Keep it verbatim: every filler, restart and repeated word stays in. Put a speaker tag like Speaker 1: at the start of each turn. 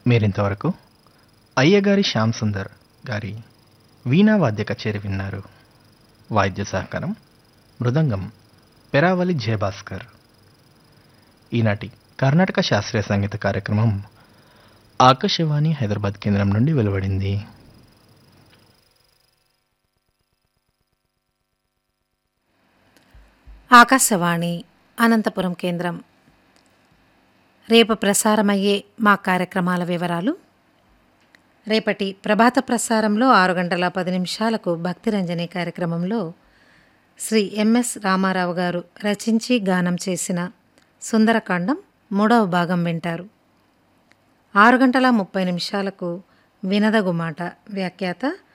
Speaker 1: మీరింతవరకు అయ్యగారి శ్యామ్ సుందర్ గారి వీణా వాద్య కచేరి విన్నారు. వాయిద్య సహకారం మృదంగం పెరావలి జయభాస్కర్. ఈనాటి కర్ణాటక శాస్త్రీయ సంగీత కార్యక్రమం ఆకాశవాణి హైదరాబాద్ కేంద్రం నుండి వెలువడింది.
Speaker 2: ఆకాశవాణి అనంతపురం కేంద్రం. రేపు ప్రసారమయ్యే మా కార్యక్రమాల వివరాలు. రేపటి ప్రభాత ప్రసారంలో ఆరు గంటల పది నిమిషాలకు భక్తిరంజని కార్యక్రమంలో శ్రీ ఎంఎస్ రామారావు గారు రచించి గానం చేసిన సుందరకాండం మూడవ భాగం వింటారు. ఆరు గంటల ముప్పై నిమిషాలకు వినదగు మాట వ్యాఖ్యాత